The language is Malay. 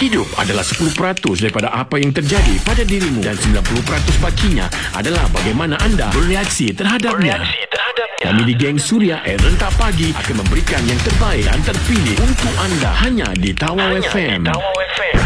Hidup adalah 10% daripada apa yang terjadi pada dirimu, dan 90% bakinya adalah bagaimana anda bereaksi terhadapnya. Kami di Geng Suria Rentak Pagi akan memberikan yang terbaik dan terpilih untuk anda hanya di Tawau FM.